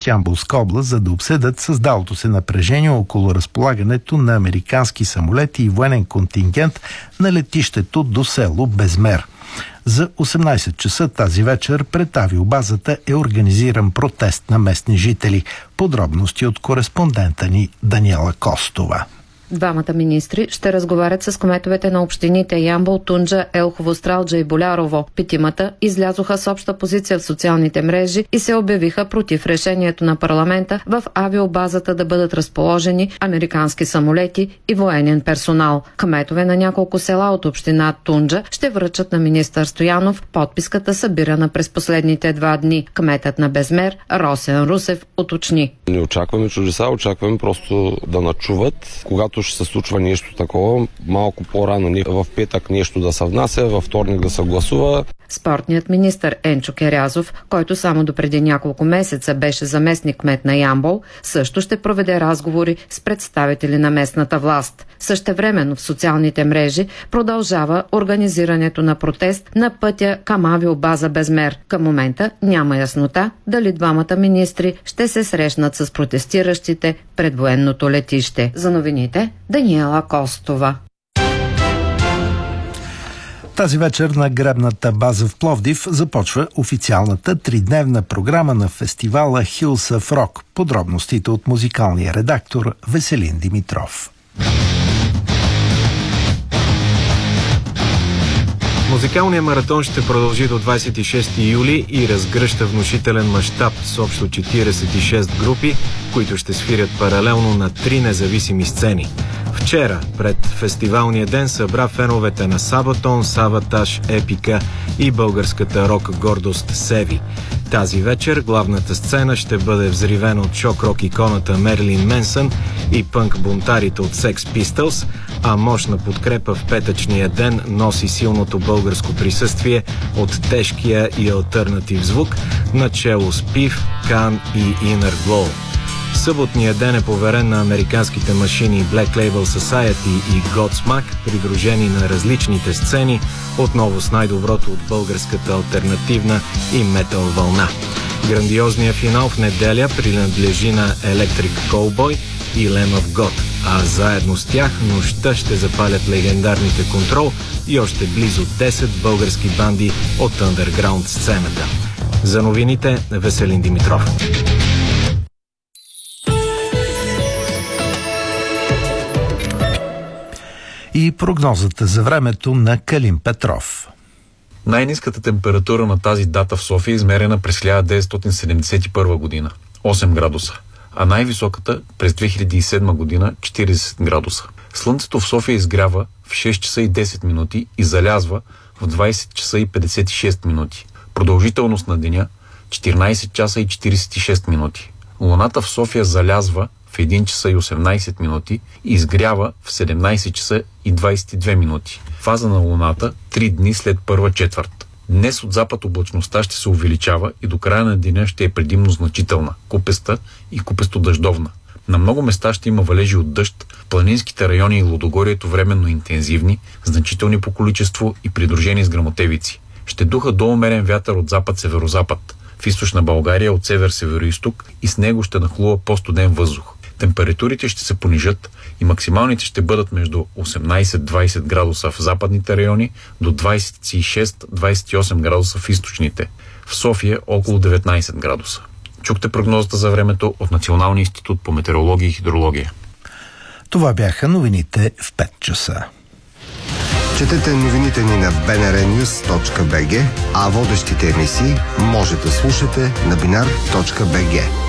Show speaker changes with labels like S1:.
S1: Ямболска област, за да обсъдят създалото се напрежение около разполагането на американски самолети и военен контингент на летището до село Безмер. За 18 часа тази вечер пред авиобазата е организиран протест на местни жители. Подробности от кореспондента ни Даниела Костова.
S2: Двамата министри ще разговарят с кметовете на общините Ямбол, Тунджа, Елхово, Стралджа и Болярово. Петимата излязоха с обща позиция в социалните мрежи и се обявиха против решението на парламента в авиобазата да бъдат разположени американски самолети и военен персонал. Кметове на няколко села от община Тунджа ще връчат на министър Стоянов подписката, събирана през последните 2 дни. Кметът на Безмер Росен Русев уточни:
S3: Не очакваме чудеса, очакваме просто да начуват. Когато ще се случва нещо такова, малко по-рано, в петък нещо да се внася, във вторник да се гласува.
S2: Спортният министър Енчо Керязов, който само допреди няколко месеца беше заместник кмет на Ямбол, също ще проведе разговори с представители на местната власт. Същевременно в социалните мрежи продължава организирането на протест на пътя към авиобаза Безмер. Към момента няма яснота дали двамата министри ще се срещнат с протестиращите пред военното летище. За новините Даниела Костова.
S1: Тази вечер на гребната база в Пловдив започва официалната 3-дневна програма на фестивала Hills of Rock. Подробностите от музикалния редактор Веселин Димитров.
S4: Музикалният маратон ще продължи до 26 юли и разгръща внушителен мащаб с общо 46 групи, които ще свирят паралелно на 3 независими сцени. Вчера, пред фестивалния ден, събра феновете на Сабатон, Саватаж, Епика и българската рок гордост Севи. Тази вечер главната сцена ще бъде взривена от шок-рок иконата Мерлин Менсън и пънк бунтарите от Sex Pistols, а мощна подкрепа в петъчния ден носи силното българско присъствие от тежкия и алтернатив звук, начело с Пив, Кан и Inner Glow. Съботният ден е поверен на американските машини Black Label Society и Godsmack, придружени на различните сцени, отново с най-доброто от българската алтернативна и метал вълна. Грандиозният финал в неделя принадлежи на Electric Cowboy и Lamb of God, а заедно с тях нощта ще запалят легендарните Контрол и още близо 10 български банди от андерграунд сцената. За новините Веселин Димитров.
S1: И прогнозата за времето на Калин Петров.
S5: Най-ниската температура на тази дата в София е измерена през 1971 година – 8 градуса, а най-високата през 2007 година – 40 градуса. Слънцето в София изгрява в 6 часа и 10 минути и залязва в 20 часа и 56 минути. Продължителност на деня – 14 часа и 46 минути. Луната в София залязва в 1 часа и 18 минути и изгрява в 17 часа и 22 минути. Фаза на Луната 3 дни след първа четвърт. Днес от запад облачността ще се увеличава и до края на деня ще е предимно значителна, купеста и купесто-дъждовна. На много места ще има валежи от дъжд, планинските райони и лудогорието временно интензивни, значителни по количество и придружени с гръмотевици. Ще духа до умерен вятър от запад-северозапад. В източна България от север-североизток и с него ще нахлува по-студен въздух. Температурите ще се понижат и максималните ще бъдат между 18-20 градуса в западните райони до 26-28 градуса в източните. В София около 19 градуса. Чухте прогнозата за времето от Националния институт по метеорология и хидрология.
S1: Това бяха новините в 5 часа.
S6: Четете новините ни на bnrnews.bg, а водещите емисии може да слушате на binar.bg.